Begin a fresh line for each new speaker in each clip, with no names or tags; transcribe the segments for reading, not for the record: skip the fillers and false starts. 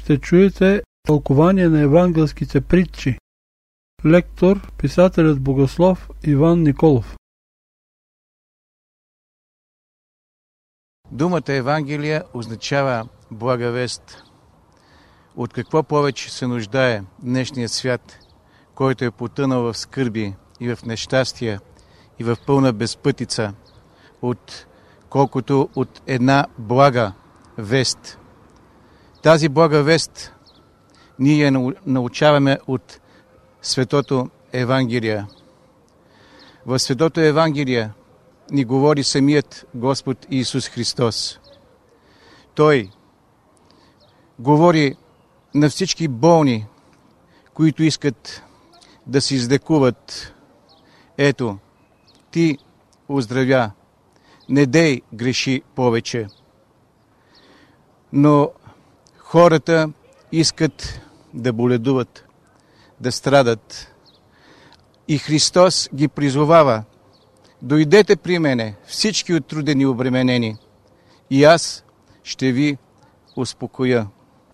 ще чуете тълкование на евангелските притчи. Лектор, писателят богослов Иван Николов.
Думата Евангелие означава блага вест. От какво повече се нуждае днешният свят, който е потънал в скърби и в нещастия и в пълна безпътица, колкото от една блага вест. Тази блага вест ние я научаваме от Светото Евангелие. В Светото Евангелие ни говори самият Господ Исус Христос. Той говори на всички болни, които искат да се излекуват. Ето, ти оздравя, не дей греши повече. Но хората искат да боледуват, да страдат. И Христос ги призовава: дойдете при мене, всички отрудени и обременени, и аз ще ви успокоя.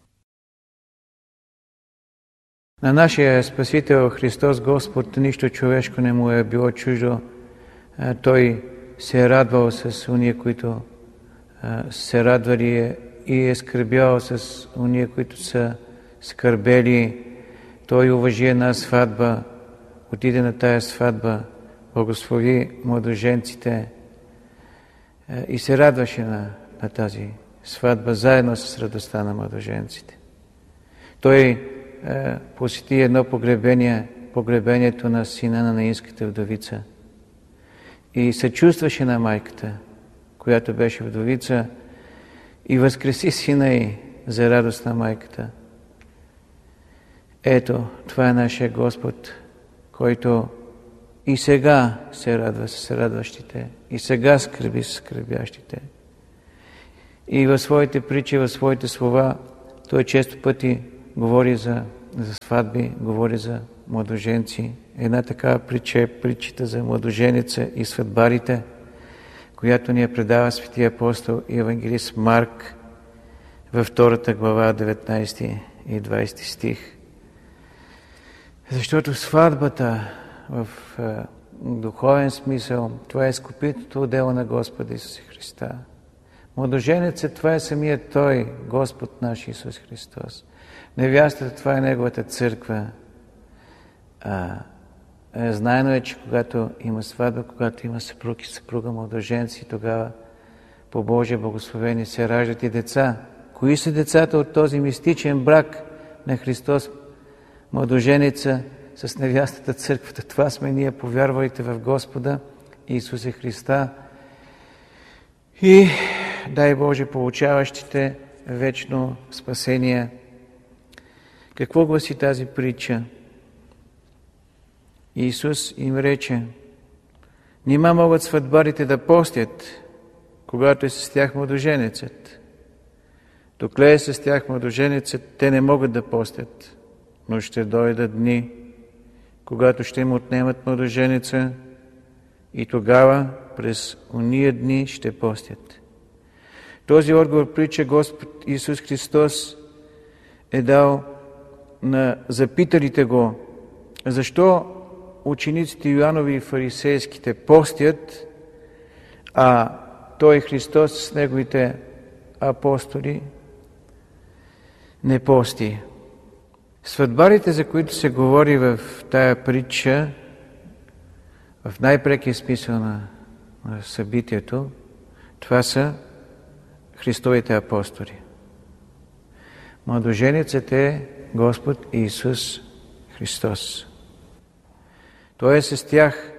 На нашия Спасител Христос Господ нищо човешко не му е било чуждо. Той се е радвал с уния, които се радвали, и е скърбял с уния, които са скърбели. Той уважи една сватба, отиде на тая сватба, благослови младоженците и се радваше на тази сватба, заедно с радостта на младоженците. Той посети едно погребението на сина на наинската вдовица и съчувстваше на майката, която беше вдовица, и възкреси сина й за радост на майката. Ето, това е нашия Господ, който и сега се радва с радващите, и сега скърби с скърбящите. И в своите притчи, в своите слова, той често пъти говори за сватби, говори за младоженци. Една такава притча е притчата за младоженеца и сватбарите, която ни я предава светия апостол и евангелист Марк във 2 глава, 19 и 20 стих. Защото сватбата в духовен смисъл, това е изкупителното дело на Господа Исуса Христа. Младоженецът, това е самият Той, Господ наш Исус Христос. Невястата, това е Неговата църква. Знаено е, че когато има сватба, когато има съпруг и съпруга младоженци, тогава по Божие благословение се раждат и деца. Кои са децата от този мистичен брак на Христос, младоженеца с невястата църквата? Това сме ние, повярвайте в Господа Исуса Христа и, дай Боже, получаващите вечно спасение. Какво гласи тази притча? Исус им рече: нима могат сватбарите да постят, когато е с тях младоженецът? Докле е с тях младоженецът, те не могат да постят, но ще дойдат дни, когато ще им отнемат младоженеца, и тогава през ония дни ще постят. Този отговор притча Господ Исус Христос е дал на запиталите го: защо учениците Йоанови и фарисейските постят, а Той Христос с Неговите апостоли не пости? Сватбарите, за които се говори в тая притча, в най-прекия смисъл на събитието, това са Христовите апостоли. Младоженецът е Господ Исус Христос. Той е с тях.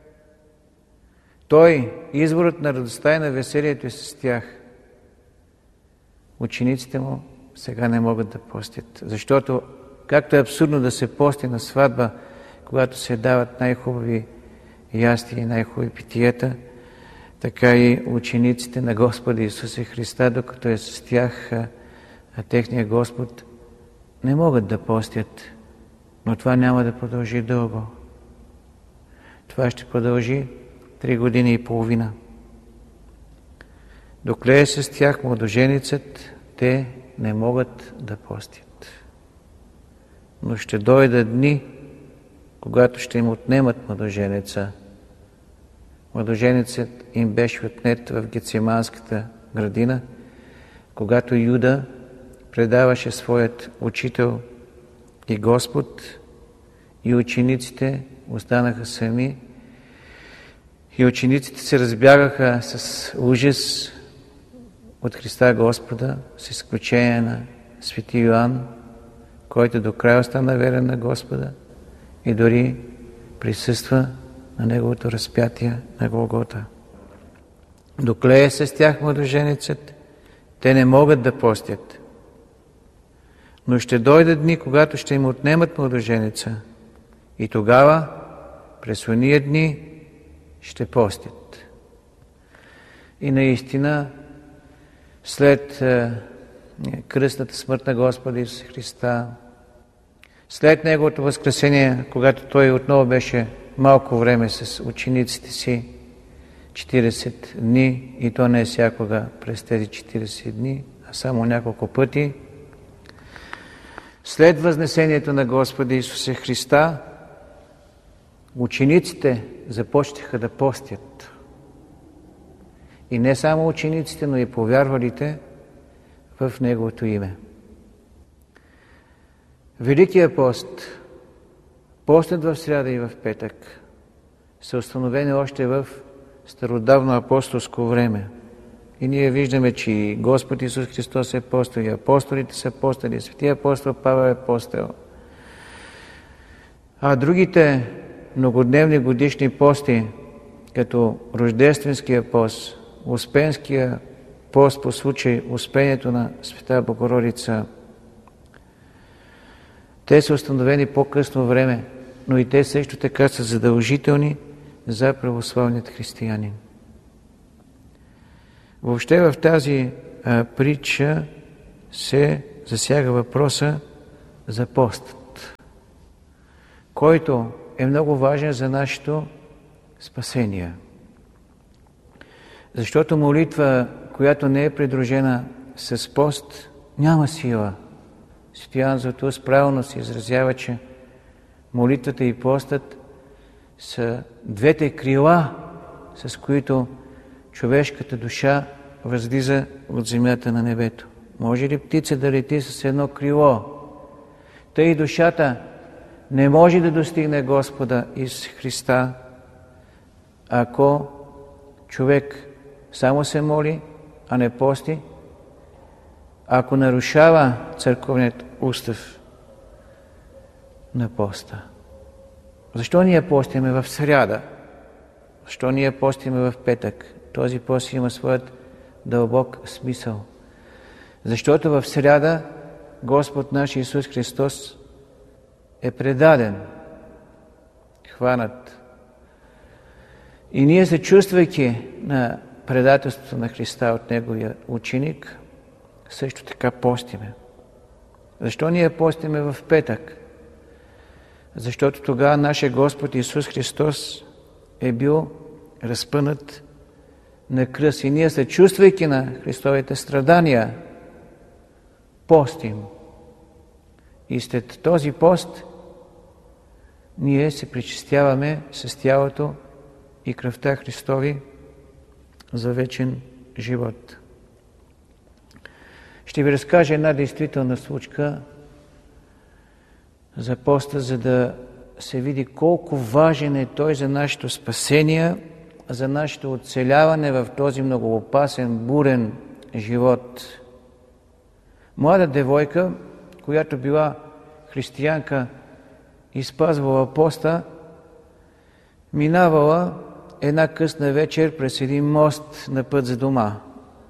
Той, изворът на радостта и на веселието, е с тях. Учениците му сега не могат да постят, защото както е абсурдно да се пости на сватба, когато се дават най-хубави ястия и най-хубави питиета, така и учениците на Господа Исуса Христа, докато е с тях техният Господ, не могат да постят. Но това няма да продължи дълго. Това ще продължи 3 години и половина. Докле е с тях младоженецът, те не могат да постят. Но ще дойдат дни, когато ще им отнемат младоженеца. Младоженецът им беше отнет в Гециманската градина, когато Юда предаваше своят учител и Господ, и учениците останаха сами, и учениците се разбягаха с ужас от Христа Господа, с изключение на свети Йоан, който до края остана верен на Господа и дори присъства на неговото разпятие на Голгота. Доклее се с тях младоженецът, те не могат да постят. Но ще дойдат дни, когато ще им отнемат младоженеца, и тогава, през ония дни, ще постят. И наистина, след кръстната смърт на Господа Исус Христа, след Неговото възкресение, когато Той отново беше малко време с учениците си, 40 дни, и то не всякога през тези 40 дни, а само няколко пъти, след възнесението на Господа Исуса Христа, учениците започнаха да постят. И не само учениците, но и повярвалите в Неговото име. Великия пост, постът в сряда и в петък, са установени още в стародавно апостолско време. И ние виждаме, че и Господ Исус Христос е постил, и апостолите са постили, светия апостол Павел е постил. А другите многодневни годишни пости, като Рождественския пост, Успенския пост по случай Успението на Света Богородица, те са установени по-късно време, но и те също така са задължителни за православният християнин. Въобще в тази притча се засяга въпроса за постът, който е много важен за нашето спасение. Защото молитва, която не е придружена с пост, няма сила. Свети Йоан Златоуст правилно се изразява, че молитвата и постът са двете крила, с които човешката душа възлиза от земята на небето. Може ли птица да лети с едно крило? Тъй и душата не може да достигне Господа Исус Христа, ако човек само се моли, а не пости, ако нарушава църковният устав на поста. Защо ние постиме в сряда? Защо ние постиме в петък? Този пост има своят дълбок смисъл. Защото в сряда Господ наш Исус Христос е предаден, хванат. И ние се чувствайки на предателството на Христа от Неговия ученик, също така постиме. Защо ние постиме в петък? Защото тогава нашия Господ Исус Христос е бил разпънат на кръст и ние се чувствайки на Христовите страдания, постим. И след този пост ние се причестяваме с тялото и кръвта Христови за вечен живот. Ще ви разкажа една действителна случка за поста, за да се види колко важен е той за нашето спасение, за нашето оцеляване в този много опасен, бурен живот. Млада девойка, която била християнка и спазвала поста, минавала една късна вечер през един мост на път за дома.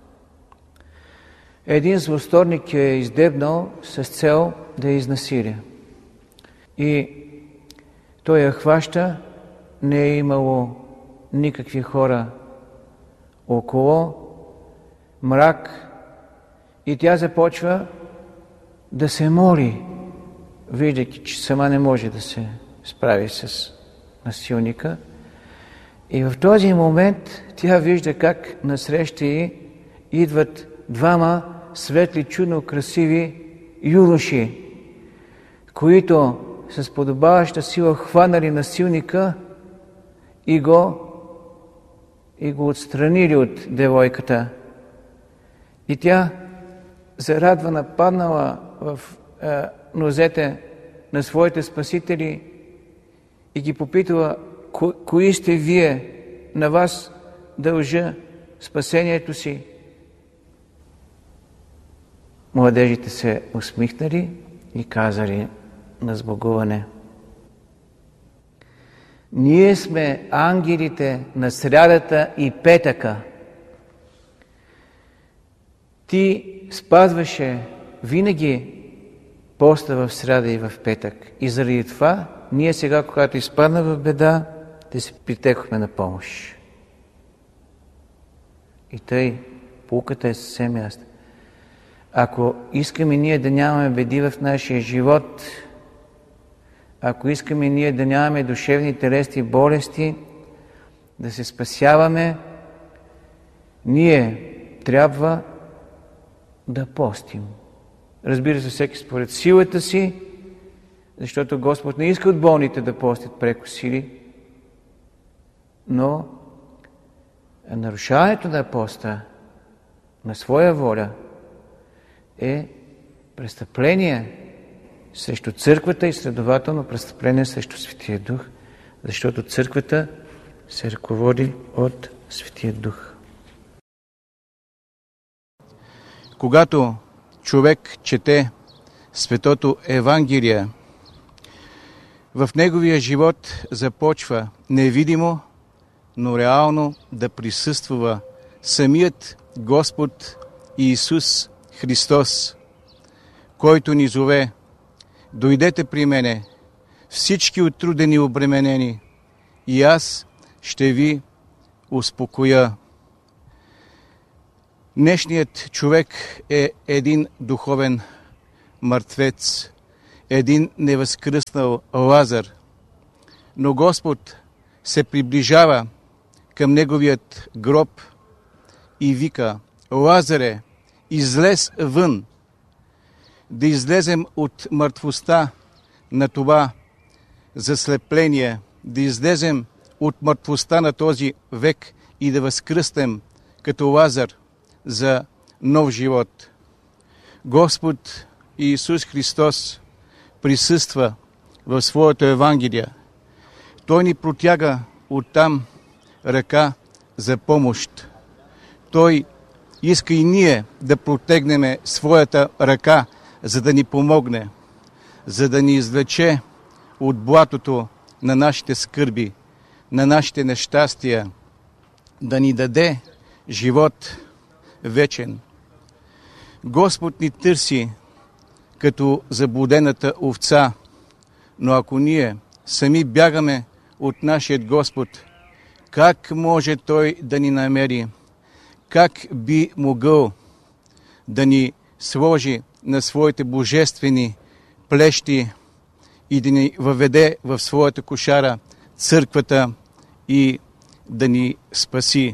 Един злосторник я е издебнал с цел да я изнасиля. И той я хваща, не е имало никакви хора около, мрак, и тя започва да се моли, виждайки, че сама не може да се справи с насилника. И в този момент тя вижда как насреща ѝ идват двама светли, чудно красиви юноши, които с подобаваща сила хванали насилника и го отстранили от девойката. И тя, зарадвана, паднала в нозете на своите спасители и ги попитала: кои сте вие, на вас дължа спасението си? Младежите се усмихнали и казали на сбогуване: ние сме ангелите на срядата и петъка. Ти спазваше винаги поста в сряда и в петък. И заради това, ние сега, когато изпадна в беда, те се притекохме на помощ. И тъй, поуката е съвсем ясна. Ако искаме ние да нямаме беди в нашия живот, ако искаме ние да нямаме душевни телесни болести, да се спасяваме, ние трябва да постим. Разбира се, всеки според силата си, защото Господ не иска от болните да постят преко сили, но нарушаването на поста на своя воля е престъпление срещу църквата и следователно престъпление срещу Светия Дух, защото църквата се ръководи от Светия Дух.
Когато човек чете Светото Евангелие, в неговия живот започва невидимо, но реално да присъства самият Господ Иисус Христос, който ни зове: дойдете при мене, всички отрудени и обременени, и аз ще ви успокоя. Днешният човек е един духовен мъртвец, един невъзкръснал Лазар, но Господ се приближава към неговият гроб и вика: Лазаре, излез вън! Да излезем от мъртвостта на това заслепление, да излезем от мъртвостта на този век и да възкръснем като Лазар за нов живот. Господ Иисус Христос присъства в своето Евангелие. Той ни протяга оттам ръка за помощ. Той иска и ние да протегнем своята ръка, за да ни помогне, за да ни извлече от блатото на нашите скърби, на нашите нещастия, да ни даде живот вечен. Господ ни търси като заблудената овца, но ако ние сами бягаме от нашият Господ, как може Той да ни намери? Как би могъл да ни сложи на своите божествени плещи и да ни въведе в своята кошара църквата и да ни спаси?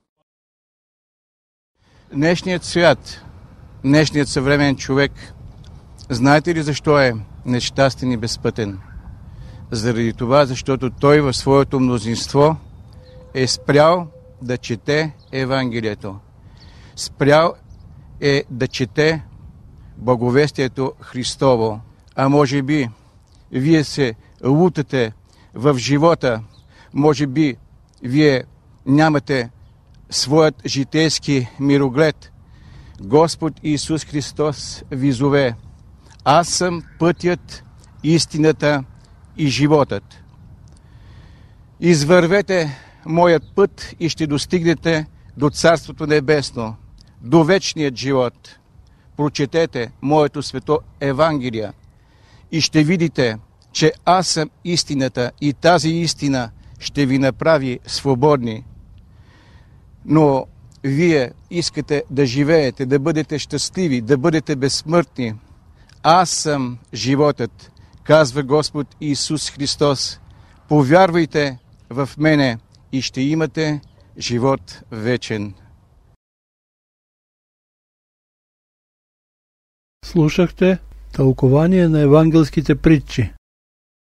Днешният свят, днешният съвременен човек, знаете ли защо е нещастен и безпътен? Заради това, защото той в своето мнозинство е спрял да чете Евангелието. Спрял е да чете благовестието Христово. А може би вие се лутате в живота, може би вие нямате своят житейски мироглед. Господ Иисус Христос ви зове: аз съм пътят, истината и животът. Извървете моят път и ще достигнете до Царството Небесно, до вечният живот. Прочетете моето свето Евангелие и ще видите, че аз съм истината и тази истина ще ви направи свободни. Но вие искате да живеете, да бъдете щастливи, да бъдете безсмъртни. Аз съм животът, казва Господ Иисус Христос. Повярвайте в мене и ще имате живот вечен.
Слушахте тълкование на евангелските притчи.